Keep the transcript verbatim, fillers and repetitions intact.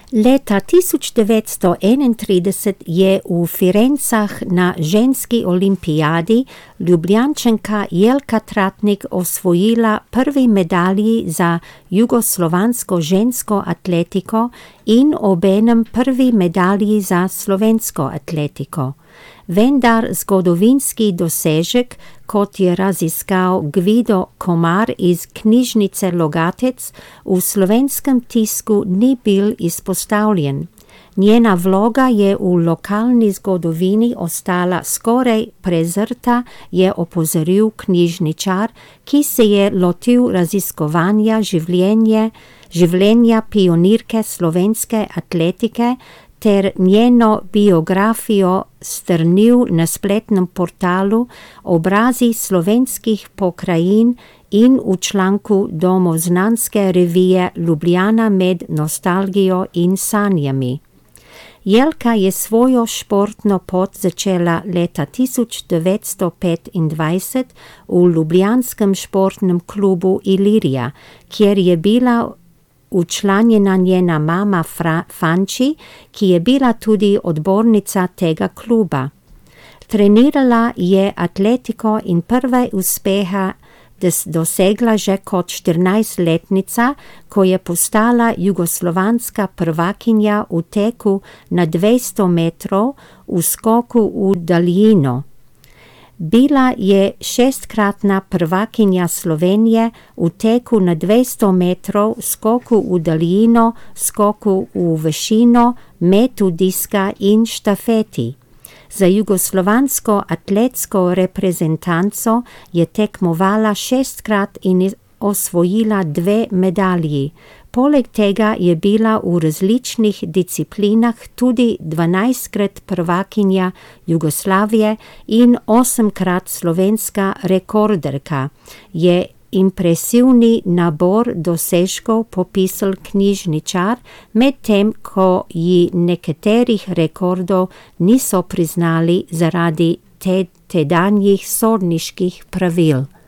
Leta tisoč devetsto enaintrideset je v Firencah na ženski olimpijadi Ljubljančanka Jelka Tratnik osvojila prvi medalji za jugoslovansko žensko atletiko in obenem prvi medalji za slovensko atletiko. Vendar zgodovinski dosežek, kot je raziskal Gvido Komar iz knjižnice Logatec, v slovenskem tisku ni bil izpostavljen. Njena vloga je v lokalni zgodovini ostala skoraj prezrta, je opozoril knjižničar, ki se je lotil raziskovanja življenje, življenja pionirke slovenske atletike ter njeno biografijo strnil na spletnem portalu Obrazi slovenskih pokrajin in v članku domoznanske revije Ljubljana med nostalgijo in sanjami. Jelka je svojo športno pot začela leta tisoč devetsto petindvajset v ljubljanskem športnem klubu Ilirija, kjer je bila včlanjena njena mama Fra, Fanči, ki je bila tudi odbornica tega kluba. Trenirala je atletiko in prve uspehe dosegla že kot štirinajstletnica, ko je postala jugoslovanska prvakinja v teku na dvesto metrov v skoku v daljino. Bila je šestkratna prvakinja Slovenije v teku na dvesto metrov, skoku v daljino, skoku v višino, metu diska in štafeti. Za jugoslovansko atletsko reprezentanco je tekmovala šestkrat in osvojila dve medalji. Poleg tega je bila v različnih disciplinah tudi dvanajstkrat prvakinja Jugoslavije in osemkrat slovenska rekorderka, je impresivni nabor dosežkov popisal knjižničar, medtem ko ji nekaterih rekordov niso priznali zaradi te, tedanjih sodniških pravil.